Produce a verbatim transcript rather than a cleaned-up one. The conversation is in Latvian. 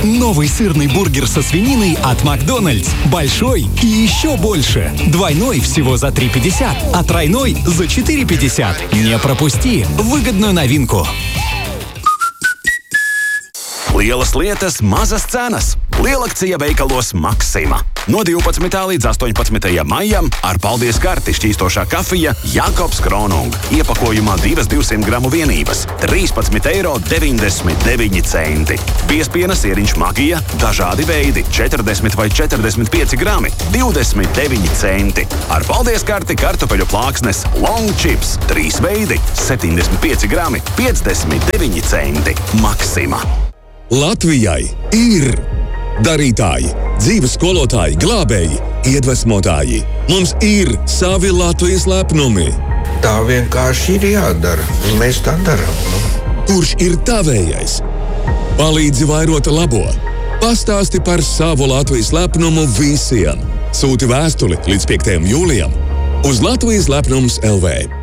Новый сырный бургер со свининой от Макдональдс. Большой и еще больше. Двойной всего за три пятьдесят, а тройной за четыре пятьдесят. Не пропусти выгодную новинку. Lielas lietas, mazas cenas. Lielakcija veikalos Maksima. No divpadsmitā līdz astoņpadsmitajam maijam ar paldies karti šķīstošā kafija Jakobs Kronung. Iepakojumā divas divsimt gramu vienības. trīspadsmit eiro deviņdesmit deviņi centi. Piespiena sieriņš Magija. Dažādi veidi. četrdesmit vai četrdesmit pieci grami. divdesmit deviņi centi. Ar paldies karti kartupeļu plāksnes Long Chips. Trīs veidi. septiņdesmit pieci grami. piecdesmit deviņi centi. Maksima. Latvijai ir darītāji, dzīves skolotāji, glābēji, iedvesmotāji. Mums ir savi Latvijas lepnumi. Tā vienkārši ir jādara, un mēs tā darām. Nu. Kurš ir tavējais? Palīdzi vairot labo. Pastāsti par savu Latvijas lepnumu visiem. Sūti vēstuli līdz piektajam jūlijam uz Latvijas lepnums L V.